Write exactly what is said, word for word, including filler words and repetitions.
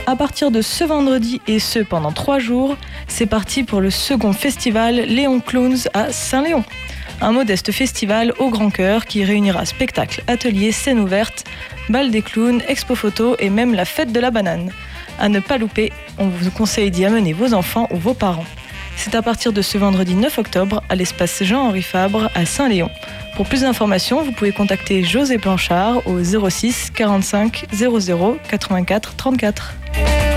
À partir de ce vendredi et ce pendant trois jours, c'est parti pour le second festival Léon Clowns à Saint-Léon. Un modeste festival au grand cœur qui réunira spectacles, ateliers, scènes ouvertes, bal des clowns, expo photo et même la fête de la banane. À ne pas louper, on vous conseille d'y amener vos enfants ou vos parents. C'est à partir de ce vendredi neuf octobre à l'espace Jean-Henri Fabre à Saint-Léon. Pour plus d'informations, vous pouvez contacter José Blanchard au zéro six quarante-cinq zéro zéro quatre-vingt-quatre trente-quatre.